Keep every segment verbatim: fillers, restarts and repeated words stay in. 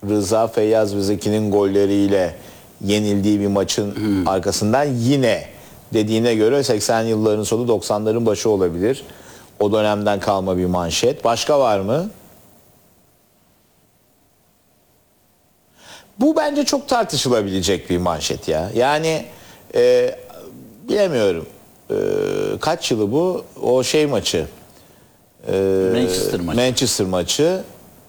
Rıza, Feyyaz ve Zeki'nin golleriyle yenildiği bir maçın hmm. arkasından yine dediğine göre seksenli yılların sonu doksanların başı olabilir. O dönemden kalma bir manşet. Başka var mı? Bu bence çok tartışılabilecek bir manşet ya. Yani e, bilemiyorum. E, kaç yılı bu? O şey maçı. E, Manchester maçı. Manchester maçı.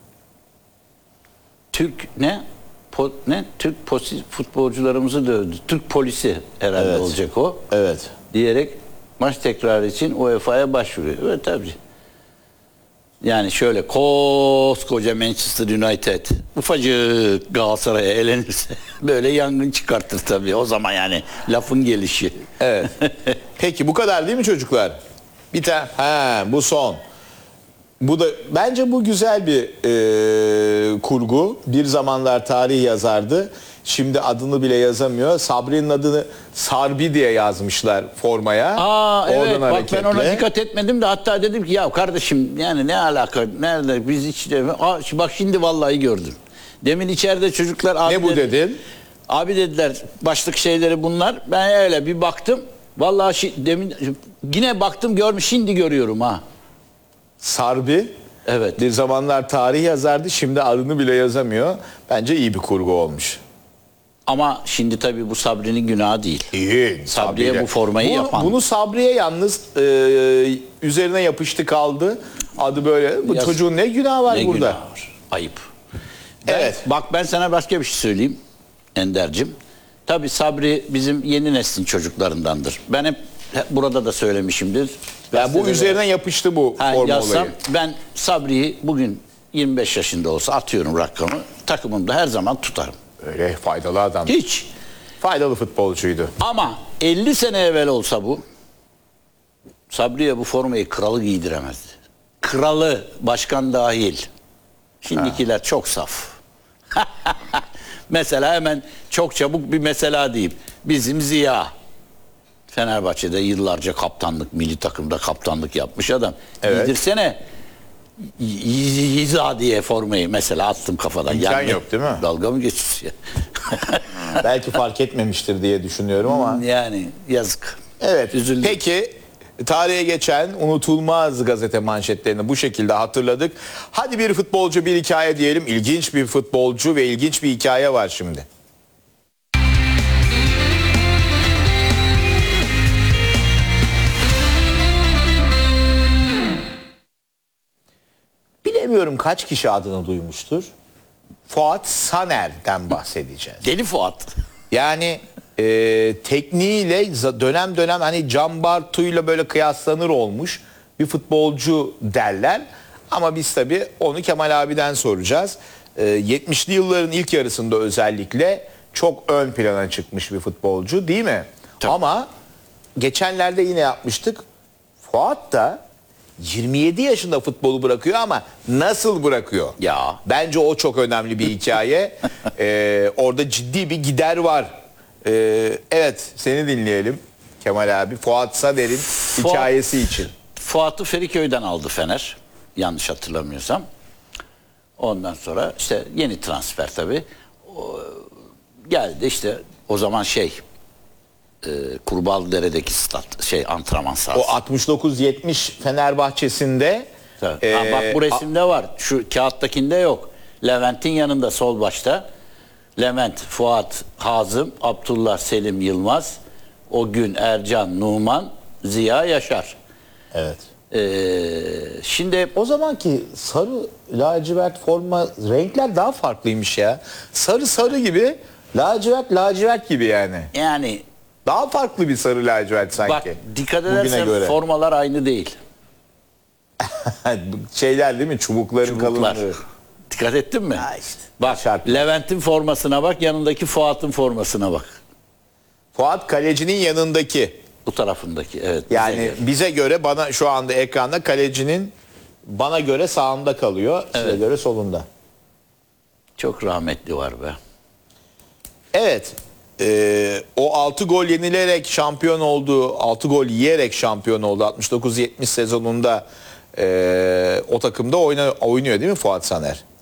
Türk ne? Po, ne? Türk polis futbolcularımızı dövdü. Türk polisi herhalde Evet. olacak o. Evet. Diyerek maç tekrarı için U E F A'ya başvuruyor. Evet tabii. Yani şöyle koskoca Manchester United ufacık Galatasaray'a elenirse böyle yangın çıkartır tabii. O zaman yani lafın gelişi. Evet. Peki bu kadar değil mi çocuklar? Bir tane. Ha, bu son. Bu da bence bu güzel bir e, kurgu. Bir zamanlar tarih yazardı. Şimdi adını bile yazamıyor. Sabri'nin adını Sarbi diye yazmışlar formaya. Aa evet Oradan bak hareketle. ben ona dikkat etmedim de hatta dedim ki ya kardeşim yani ne alaka nerede biz hiç de Aa, bak şimdi vallahi gördüm. Demin içeride çocuklar abi Ne bu dedi, dedin? Abi dediler başlık şeyleri bunlar. Ben öyle bir baktım. Vallahi şi, demin yine baktım görmüş şimdi görüyorum ha. Sarbi. Evet. Bir zamanlar tarih yazardı. Şimdi adını bile yazamıyor. Bence iyi bir kurgu olmuş. Ama şimdi tabii bu Sabri'nin günahı değil. İyi. Sabri'ye bu formayı bu, yapan. Bunu Sabri'ye yalnız e, üzerine yapıştı kaldı. Adı böyle. Bu Yaz, çocuğun ne günahı var ne burada? Günahı var. Ayıp. Ben, Evet. Bak ben sana başka bir şey söyleyeyim Ender'cim. Tabii Sabri bizim yeni neslin çocuklarındandır. Ben hep, hep burada da söylemişimdir. Yani bu üzerine yapıştı bu ha, forma yazsam, olayı. Ben Sabri'yi bugün yirmi beş yaşında olsa atıyorum rakamı. Takımımda her zaman tutarım. Öyle faydalı adam. Hiç. Faydalı futbolcuydu. Ama elli sene evvel olsa bu Sabri'ye bu formayı kralı giydiremezdi. Kralı, başkan dahil. Şimdikiler ha. çok saf. Mesela hemen çok çabuk bir mesela diyeyim. Bizim Ziya. Fenerbahçe'de yıllarca kaptanlık, milli takımda kaptanlık yapmış adam. Evet. Giydirsene Yiza diye formayı mesela attım kafadan. İmkan yani, yok değil mi? Dalga mı geçiyorsun? Belki fark etmemiştir diye düşünüyorum ama. Yani yazık. Evet. Üzüldüm. Peki tarihe geçen unutulmaz gazete manşetlerini bu şekilde hatırladık. Hadi bir futbolcu bir hikaye diyelim. İlginç bir futbolcu ve ilginç bir hikaye var şimdi. Bilemiyorum kaç kişi adını duymuştur. Fuat Saner'den bahsedeceğiz. Deli Fuat. Yani e, tekniğiyle dönem dönem hani Can Bartu'yla böyle kıyaslanır olmuş bir futbolcu derler. Ama biz tabii onu Kemal abiden soracağız. E, yetmişli yılların ilk yarısında özellikle çok ön plana çıkmış bir futbolcu değil mi? Tabii. Ama geçenlerde yine yapmıştık. Fuat da yirmi yedi yaşında futbolu bırakıyor ama nasıl bırakıyor? Ya. Bence o çok önemli bir hikaye. ee, orada ciddi bir gider var. Ee, evet seni dinleyelim Kemal abi. Fuat Saner'in Fuat, hikayesi için. Fuat'ı Feriköy'den aldı Fener. Yanlış hatırlamıyorsam. Ondan sonra işte yeni transfer tabii. O, geldi işte o zaman şey e, Kurbağalıdere'deki stat şey antrenman sahası. O altmış dokuz yetmiş Fenerbahçe'sinde e, ha, bak bu resimde var. Şu kağıttakinde yok. Levent'in yanında sol başta. Levent, Fuat, Hazım, Abdullah, Selim, Yılmaz, o gün Ercan, Numan, Ziya, Yaşar. Evet. Ee, şimdi o zamanki sarı lacivert forma renkler daha farklıymış ya. Sarı sarı gibi, lacivert lacivert gibi yani. Yani daha farklı bir sarı lacivert sanki. Bak dikkat edersen formalar aynı değil. Şeyler değil mi? Çubukların Çubuklar. kalınlığı. Dikkat ettin mi? Ha işte, bak şartlı. Levent'in formasına bak, yanındaki Fuat'ın formasına bak. Fuat kalecinin yanındaki. Bu tarafındaki evet. Yani bize göre, bize göre bana şu anda ekranda kalecinin bana göre sağında kalıyor. Evet. Size göre solunda. Çok rahmetli var be. Evet. Ee, o altı gol yenilerek şampiyon oldu. altı gol yiyerek şampiyon oldu. altmış dokuz yetmiş sezonunda e, o takımda oyna, oynuyor değil mi Fuat Saner?